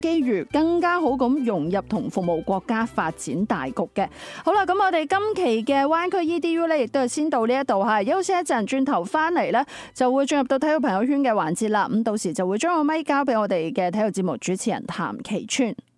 機遇，更加好咁融入同服務國家發展大局嘅。好啦，咁我哋今期嘅灣區 EDU 咧，亦都係先到呢一度嚇，休息一陣，轉頭翻嚟咧就會進入到體育朋友圈嘅環節啦。咁到時就會將個咪交俾我哋嘅體育節目主持人譚其川。